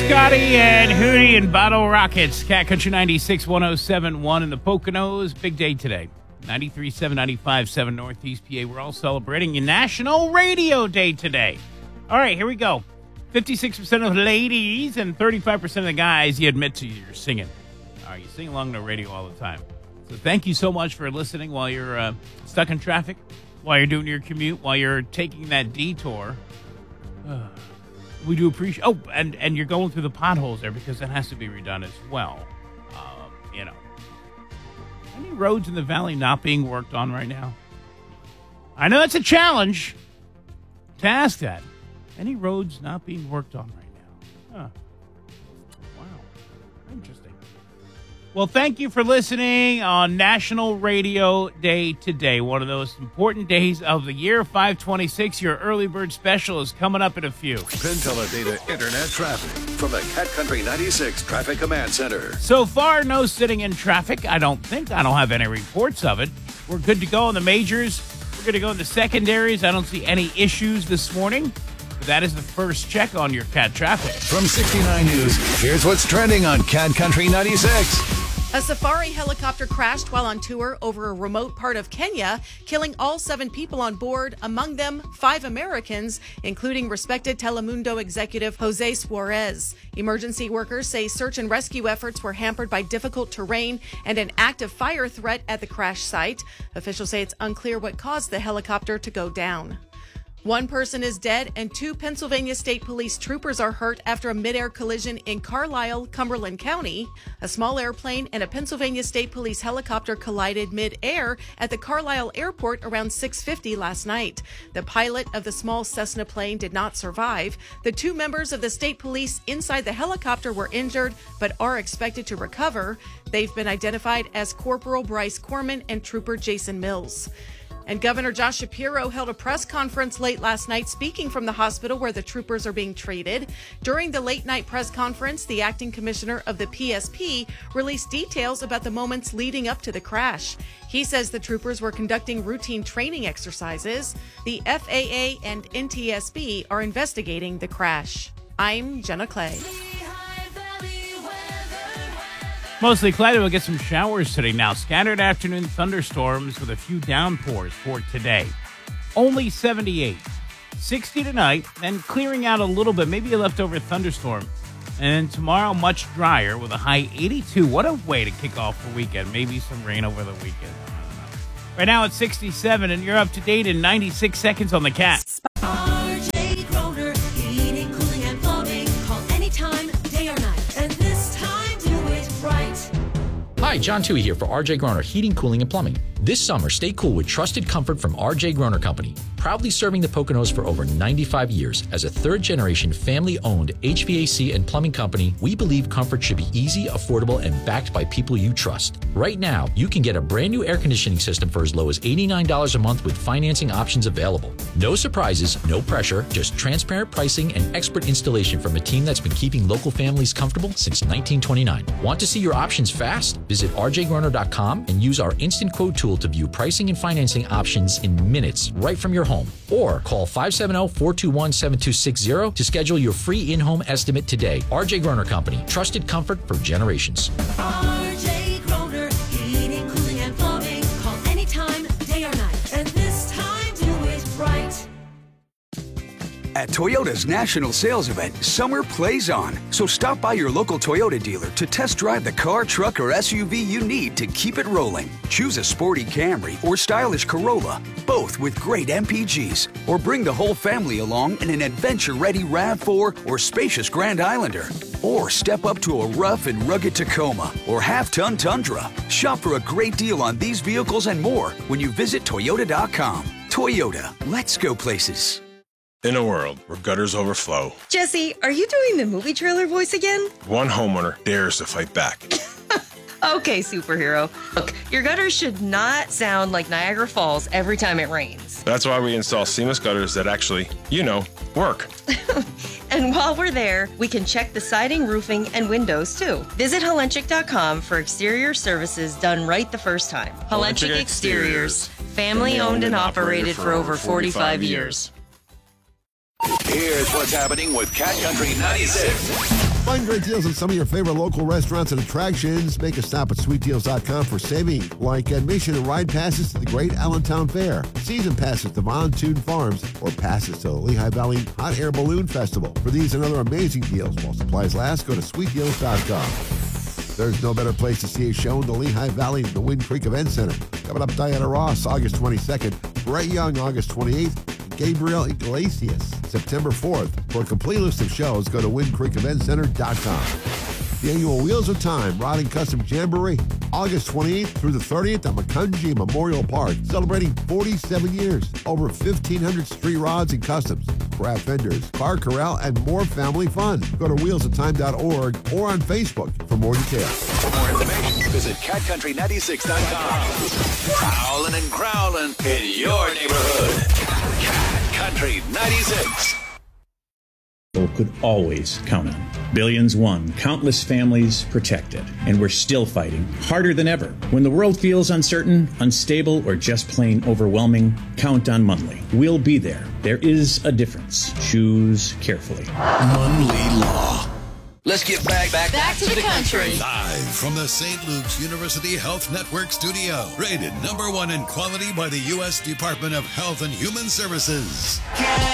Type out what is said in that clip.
Scotty and Hootie and Bottle Rockets. Cat Country 96, 107.1 in the Poconos. Big day today. 93.7, 95.7 Northeast PA. We're all celebrating National Radio Day today. All right, here we go. 56% of the ladies and 35% of the guys, you admit to you're singing. All right, you sing along the radio all the time. So thank you so much for listening while you're stuck in traffic, while you're doing your commute, while you're taking that detour. We do appreciate. Oh, and you're going through the potholes there because that has to be redone as well. Any roads in the valley not being worked on right now? I know that's a challenge to ask that. Any roads not being worked on right now? Huh. Wow. Interesting. Well, thank you for listening on National Radio Day today. One of those important days of the year, 526. Your early bird special is coming up in a few. PinTeleData Internet traffic from the Cat Country 96 Traffic Command Center. So far, no sitting in traffic. I don't have any reports of it. We're good to go on the majors. We're good to go in the secondaries. I don't see any issues this morning. But that is the first check on your Cat traffic. From 69 News, here's what's trending on Cat Country 96. A safari helicopter crashed while on tour over a remote part of Kenya, killing all 7 people on board, among them 5 Americans, including respected Telemundo executive Jose Suarez. Emergency workers say search and rescue efforts were hampered by difficult terrain and an active fire threat at the crash site. Officials say it's unclear what caused the helicopter to go down. 1 person is dead and 2 Pennsylvania State Police troopers are hurt after a midair collision in Carlisle, Cumberland County. A small airplane and a Pennsylvania State Police helicopter collided mid-air at the Carlisle Airport around 6:50 last night. The pilot of the small Cessna plane did not survive. The 2 members of the state police inside the helicopter were injured but are expected to recover. They've been identified as Corporal Bryce Corman and Trooper Jason Mills. And Governor Josh Shapiro held a press conference late last night speaking from the hospital where the troopers are being treated. During the late-night press conference, the acting commissioner of the PSP released details about the moments leading up to the crash. He says the troopers were conducting routine training exercises. The FAA and NTSB are investigating the crash. I'm Jenna Clay. Mostly cloudy. We'll get some showers today. Now, scattered afternoon thunderstorms with a few downpours for today. Only 78. 60 tonight, then clearing out a little bit. Maybe a leftover thunderstorm. And then tomorrow, much drier with a high 82. What a way to kick off the weekend. Maybe some rain over the weekend. I don't know. Right now, it's 67, and you're up to date in 96 seconds on the Cat. RJ Groner, heating, cooling, and plumbing. Call anytime, day or night. And this time, do it right. Hi, John Tui here for RJ Groner Heating, Cooling, and Plumbing. This summer, stay cool with trusted comfort from RJ Groner Company. Proudly serving the Poconos for over 95 years. As a third-generation, family-owned HVAC and plumbing company, we believe comfort should be easy, affordable, and backed by people you trust. Right now, you can get a brand new air conditioning system for as low as $89 a month with financing options available. No surprises, no pressure, just transparent pricing and expert installation from a team that's been keeping local families comfortable since 1929. Want to see your options fast? Visit rjgroner.com and use our instant quote tool to view pricing and financing options in minutes right from your home. Or call 570-421-7260 to schedule your free in-home estimate today. RJ Groner Company, trusted comfort for generations. RJ Groner, heating, cooling, and plumbing. Call anytime, day or night. And this time, do it right. At Toyota's national sales event, summer plays on. So stop by your local Toyota dealer to test drive the car, truck, or SUV you need to keep it rolling. Choose a sporty Camry or stylish Corolla, both with great MPGs. Or bring the whole family along in an adventure-ready RAV4 or spacious Grand Islander. Or step up to a rough and rugged Tacoma or half-ton Tundra. Shop for a great deal on these vehicles and more when you visit Toyota.com. Toyota, let's go places. In a world where gutters overflow, Jesse, are you doing the movie trailer voice again? one homeowner dares to fight back. Okay, superhero. Look, your gutters should not sound like Niagara Falls every time it rains. That's why we install seamless gutters that actually, work. And while we're there, we can check the siding, roofing, and windows too. Visit Helenchik.com for exterior services done right the first time. Helenchik Exteriors, family owned and operated for over 45 years. Here's what's happening with Cat Country 96. Find great deals on some of your favorite local restaurants and attractions. Make a stop at sweetdeals.com for saving, like admission and ride passes to the Great Allentown Fair, season passes to Von Thun Farms, or passes to the Lehigh Valley Hot Air Balloon Festival. For these and other amazing deals while supplies last, go to sweetdeals.com. There's no better place to see a show in the Lehigh Valley than the Wind Creek Event Center. Coming up, Diana Ross, August 22nd, Brett Young, August 28th, and Gabriel Iglesias, September 4th. For a complete list of shows, go to windcreekeventcenter.com. The annual Wheels of Time Rod and Custom Jamboree, August 28th through the 30th at Macungie Memorial Park, celebrating 47 years. Over 1,500 street rods and customs, craft vendors, car corral, and more family fun. Go to wheelsoftime.org or on Facebook for more details. For more information, visit catcountry96.com. Prowling and growling in your neighborhood. Cat Country 96. Could always count on. Billions won, countless families protected, and we're still fighting harder than ever. When the world feels uncertain, unstable, or just plain overwhelming, count on Munley. We'll be there. There is a difference. Choose carefully. Munley Law. Let's get back to the country. Live from the St. Luke's University Health Network studio. Rated #1 in quality by the U.S. Department of Health and Human Services.